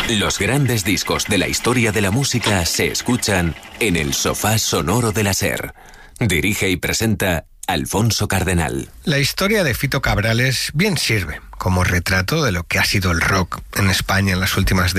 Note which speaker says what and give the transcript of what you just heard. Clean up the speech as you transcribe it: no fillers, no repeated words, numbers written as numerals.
Speaker 1: Los grandes discos de la historia de la música se escuchan en el sofá sonoro de la SER. Dirige y presenta Alfonso Cardenal.
Speaker 2: La historia de Fito Cabrales bien sirve como retrato de lo que ha sido el rock en España en las últimas décadas.